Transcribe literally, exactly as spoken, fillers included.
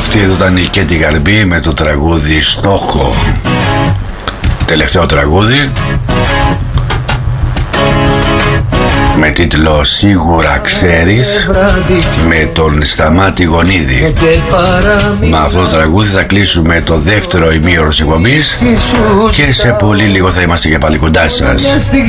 Αυτή εδώ ήταν η Κέντι Γαρμπή με το τραγούδι Στόχο. Τελευταίο τραγούδι με τίτλο Σίγουρα Ξέρεις, με τον Σταμάτη Γονίδη. Με αυτό το τραγούδι θα κλείσουμε το δεύτερο ημίωρο της εκπομπής και σε πολύ λίγο θα είμαστε και πάλι κοντά σας.